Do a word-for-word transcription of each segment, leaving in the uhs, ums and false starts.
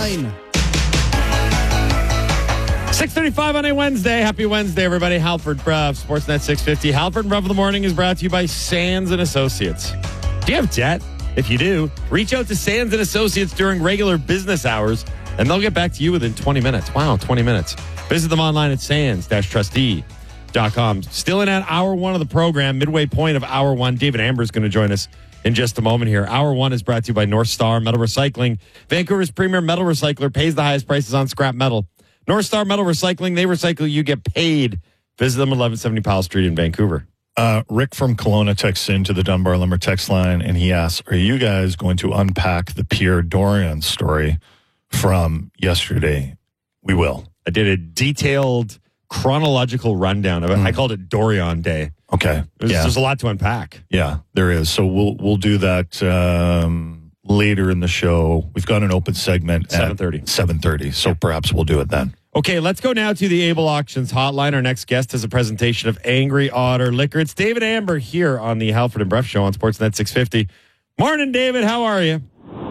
six thirty-five on a Wednesday. Happy Wednesday, everybody. Halford Bruff, Sportsnet six fifty. Halford Bruff of the Morning is brought to you by Sands and Associates. Do you have debt? If you do, reach out to Sands and Associates during regular business hours, and they'll get back to you within twenty minutes. Wow, twenty minutes. Visit them online at sands dash trustee dot com. Still in at hour one of the program, midway point of hour one. David Amber is going to join us in just a moment here. Hour one is brought to you by North Star Metal Recycling. Vancouver's premier metal recycler, pays the highest prices on scrap metal. North Star Metal Recycling, they recycle, you get paid. Visit them at eleven seventy Powell Street in Vancouver. Uh, Rick from Kelowna texts into the Dunbar Lumber text line, and he asks, are you guys going to unpack the Pierre Dorion story from yesterday? We will. I did a detailed chronological rundown of it. Mm. I called it Dorion Day. Okay. There's, yeah. there's a lot to unpack. Yeah, there is. So we'll we'll do that um, later in the show. We've got an open segment seven thirty. At seven thirty, so perhaps we'll do it then. Okay, let's go now to the Able Auctions hotline. Our next guest is a presentation of Angry Otter Liquor. It's David Amber here on the Halford and Bruff Show on Sportsnet six fifty. Morning, David. How are you?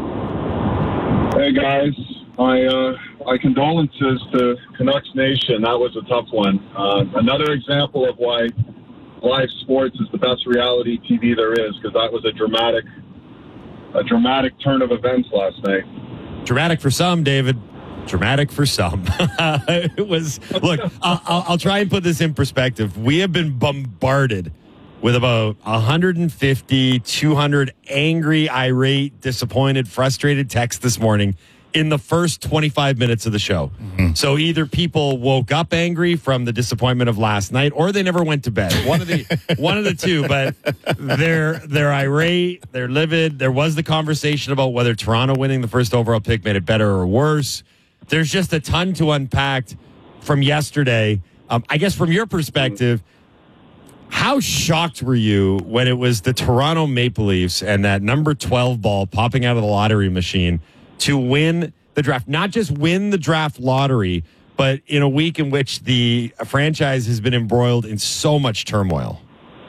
Hey, guys. My, uh, my condolences to Canucks Nation. That was a tough one. Uh, another example of why live sports is the best reality T V there is, because that was a dramatic, a dramatic turn of events last night. Dramatic for some, David. Dramatic for some. It was, look, I'll, I'll, I'll try and put this in perspective. We have been bombarded with about one hundred fifty, two hundred angry, irate, disappointed, frustrated texts this morning in the first twenty-five minutes of the show. Mm-hmm. So either people woke up angry from the disappointment of last night, or they never went to bed. One of the one of the two, but they're they're irate, they're livid. There was the conversation about whether Toronto winning the first overall pick made it better or worse. There's just a ton to unpack from yesterday. Um, I guess from your perspective, how shocked were you when it was the Toronto Maple Leafs and that number twelve ball popping out of the lottery machine to win the draft? Not just win the draft lottery, but in a week in which the franchise has been embroiled in so much turmoil.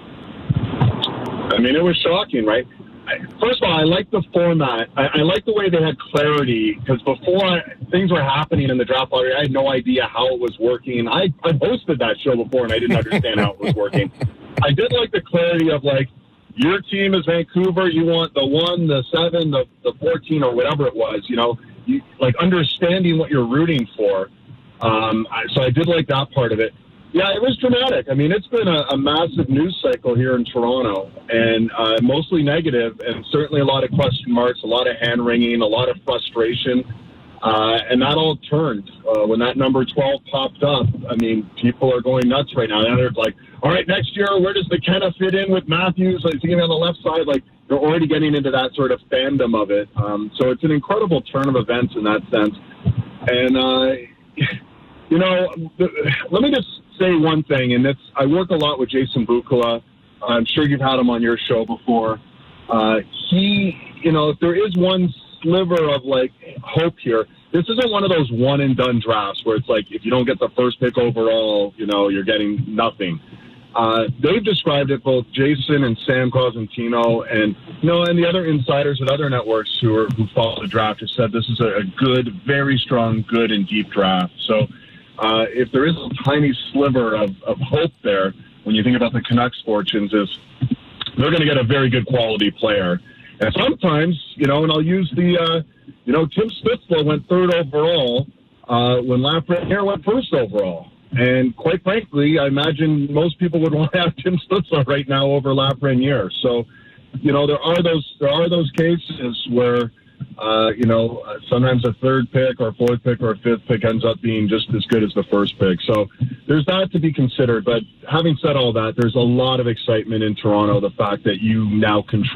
I mean, it was shocking, right? First of all, I like the format. I, I like the way they had clarity, because before I, things were happening in the draft lottery, I had no idea how it was working. I, I hosted that show before, and I didn't understand how it was working. I did like the clarity of, like, your team is Vancouver. You want the one, the seven, the, the fourteen, or whatever it was, you know, you, like understanding what you're rooting for. Um, I, so I did like that part of it. Yeah, it was dramatic. I mean, it's been a, a massive news cycle here in Toronto, and uh, mostly negative, and certainly a lot of question marks, a lot of hand-wringing, a lot of frustration. Uh, and that all turned uh, when that number twelve popped up. I mean, people are going nuts right now. Now they're like, all right, next year, where does McKenna fit in with Matthews? Like, is he going to be on the left side? Like, they're already getting into that sort of fandom of it. Um, so it's an incredible turn of events in that sense. And, uh, you know, let me just say one thing, and it's, I work a lot with Jason Bukala. I'm sure you've had him on your show before. Uh, he, you know, if there is one sliver of, like, hope here, this isn't one of those one-and-done drafts where it's like, if you don't get the first pick overall, you know, you're getting nothing. Uh, they've described it, both Jason and Sam Cosentino, and, you know, and the other insiders at other networks who are, who follow the draft have said this is a, a good, very strong, good, and deep draft. So, Uh, if there is a tiny sliver of, of hope there, when you think about the Canucks' fortunes, is they're going to get a very good quality player. And sometimes, you know, and I'll use the, uh, you know, Tim Stützle went third overall uh, when Lafreniere went first overall. And quite frankly, I imagine most people would want to have Tim Stützle right now over Lafreniere. So, you know, there are those there are those cases where, Uh, you know, sometimes a third pick or fourth pick or a fifth pick ends up being just as good as the first pick. So there's that to be considered. But having said all that, there's a lot of excitement in Toronto, the fact that you now control